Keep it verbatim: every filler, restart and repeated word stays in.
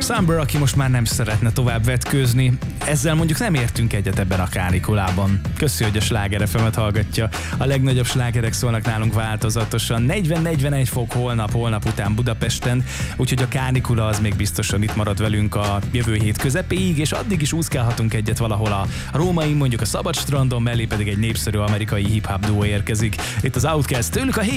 Samber, aki most már nem szeretne tovább vetkőzni, ezzel mondjuk nem értünk egyet ebben a kánikulában. Köszi, hogy a Sláger ef emet hallgatja. A legnagyobb slágerek szólnak nálunk változatosan. negyven-negyvenegy fok holnap, holnap után Budapesten, úgyhogy a kánikula az még biztosan itt marad velünk a jövő hét közepéig, és addig is úszkálhatunk egyet valahol a római, mondjuk a Szabadstrandon, mellé pedig egy népszerű amerikai hip-hop duó érkezik. Itt az Outkast, tőlük a